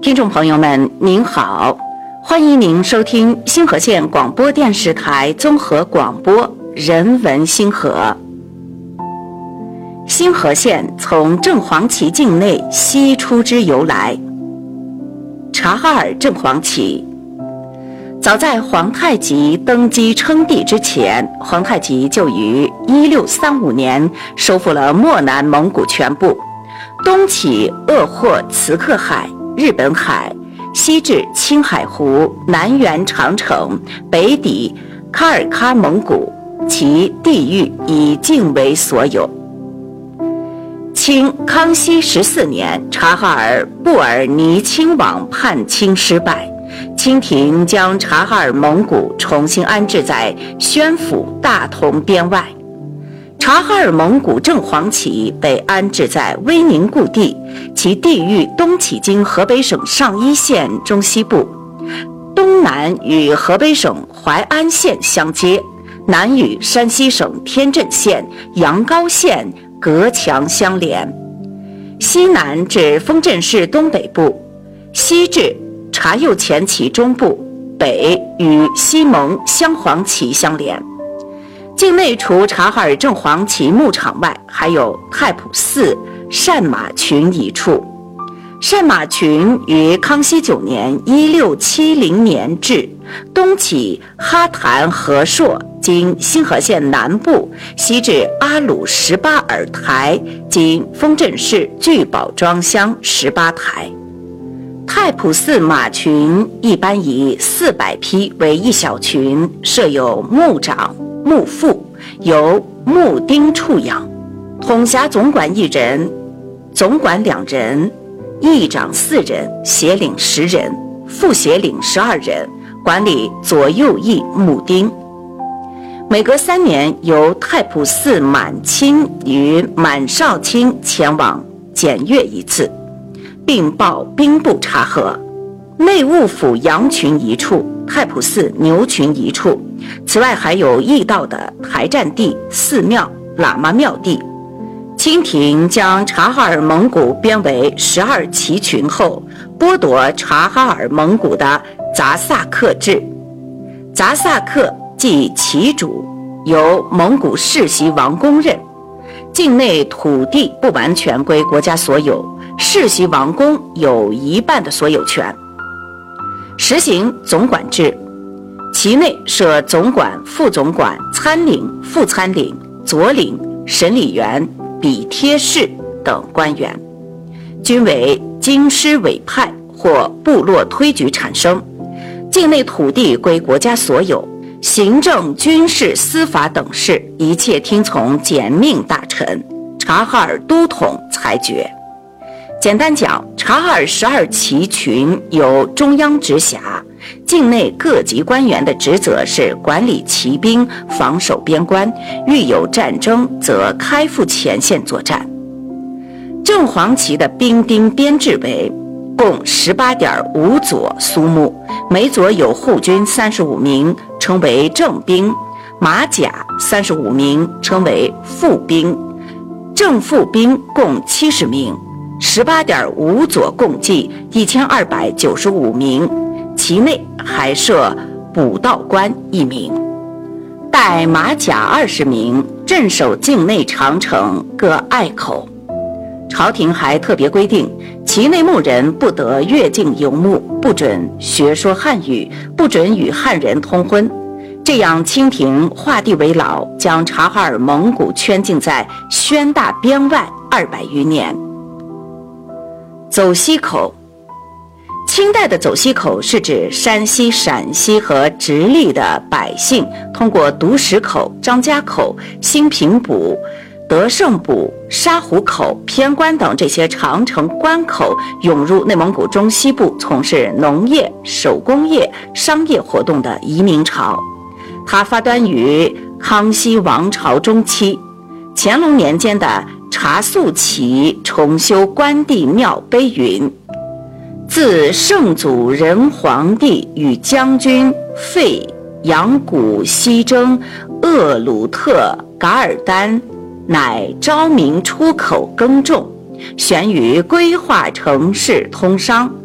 听众朋友们您好，欢迎您收听星河县广播电视台综合广播人文星河。星河县从正黄旗境内西出之由来。察哈尔正黄旗，早在皇太极登基称帝之前，皇太极就于1635年收复了漠南蒙古全部，东起鄂霍茨克海、日本海，西至青海湖，南缘长城，北抵喀尔喀蒙古，其地域以境为所有。清康熙14年，察哈尔布尔尼亲王叛清失败，清廷将察哈尔蒙古重新安置在宣府大同边外。察哈尔蒙古正黄旗被安置在威宁故地，其地域东起经河北省上邑县中西部，东南与河北省淮安县相接，南与山西省天镇县、阳高县隔墙相连，西南至丰镇市东北部，西至察右前旗中部，北与西蒙镶黄旗相连。境内除察哈尔正黄旗牧场外，还有太仆寺善马群一处。善马群于康熙9年1670年置，东起哈坛河朔，经星河县南部，西至阿鲁18尔台，经丰镇市聚宝庄乡18台。太仆寺马群一般以400匹为一小群，设有牧长、牧副，由牧丁处养，统辖总管1人，总管2人，议长4人，协领10人，副协领12人，管理左右翼牧丁。每隔3年，由太仆寺满亲与满少卿前往检阅一次，并报兵部察核。内务府羊群一处，太仆寺牛群一处，此外还有驿道的台站地、寺庙、喇嘛庙地。清廷将察哈尔蒙古编为12旗群后，剥夺察哈尔蒙古的杂萨克制。杂萨克即旗主，由蒙古世袭王公任，境内土地不完全归国家所有，世袭王公有1半的所有权。实行总管制，其内设总管、副总管、参领、副参领、佐领、审理员、笔贴士等官员，均为京师委派或部落推举产生。境内土地归国家所有，行政、军事、司法等事一切听从简命大臣察哈尔都统裁决。简单讲，察哈尔12旗群由中央直辖，境内各级官员的职责是管理骑兵、防守边关，遇有战争则开赴前线作战。正黄旗的兵丁编制为共18.5佐苏木，每佐有护军35名，称为正兵；马甲35名，称为副兵；正副兵共70名。18.5佐共计1295名，其内还设补道官1名，带马甲20名，镇守境内长城各隘口。朝廷还特别规定，旗内牧人不得越境游牧，不准学说汉语，不准与汉人通婚。这样清廷画地为牢，将察哈尔蒙古圈禁在宣大边外200余年。走西口，清代的走西口是指山西、陕西和直隶的百姓通过独石口、张家口、兴平堡、德胜堡、沙湖口、偏关等这些长城关口涌入内蒙古中西部，从事农业、手工业、商业活动的移民潮。它发端于康熙王朝中期，乾隆年间的察肃旗重修关帝庙碑云：自圣祖仁皇帝与将军费扬古西征鄂鲁特噶尔丹，乃昭明出口耕种，悬于规划城市通商，